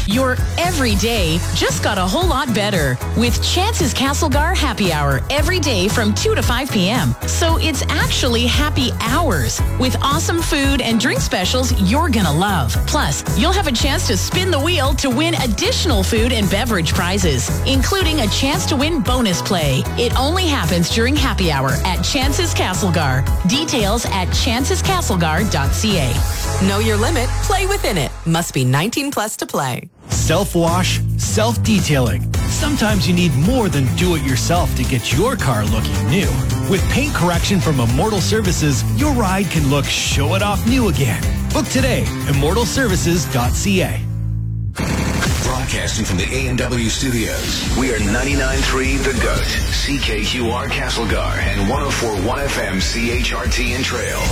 Your every day just got a whole lot better with Chance's Castlegar Happy Hour every day from 2 to 5 p.m. So it's actually happy hours with awesome food and drink specials you're gonna love. Plus, you'll have a chance to spin the wheel to win additional food and beverage prizes, including a chance to win bonus play. It only happens during Happy Hour at Chance's Castlegar. Details at chancescastlegar.ca. Know your limit, play within it. Must be 19 plus to play. Self-wash, self-detailing. Sometimes you need more than do-it-yourself to get your car looking new. With paint correction from Immortal Services, your ride can look show-it-off new again. Book today, immortalservices.ca. Broadcasting from the A&W studios, we are 99.3 The Goat, CKQR Castlegar, and 104.1 FM CHRT in Trail.